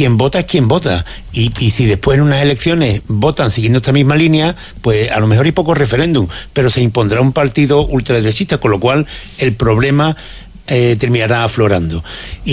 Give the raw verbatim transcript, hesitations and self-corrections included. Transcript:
quien vota es quien vota. Y, y si después en unas elecciones votan siguiendo esta misma línea, pues a lo mejor hay poco referéndum, pero se impondrá un partido ultraderechista, con lo cual el problema eh, terminará aflorando. Y